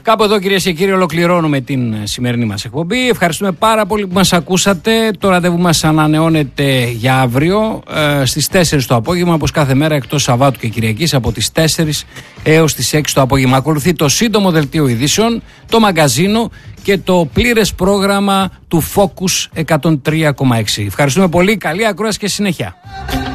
Κάπου εδώ, κυρίες και κύριοι, ολοκληρώνουμε την σημερινή μας εκπομπή. Ευχαριστούμε πάρα πολύ που μας ακούσατε. Το ραντεβού μας ανανεώνεται για αύριο στις 4 το απόγευμα, όπως κάθε μέρα εκτός Σαββάτου και Κυριακής, από τις 4 έως τις 6 το απόγευμα. Ακολουθεί το σύντομο δελτίο ειδήσεων, το μαγκαζίνο και το πλήρες πρόγραμμα του Focus 103,6. Ευχαριστούμε πολύ. Καλή ακρόαση και συνέχεια.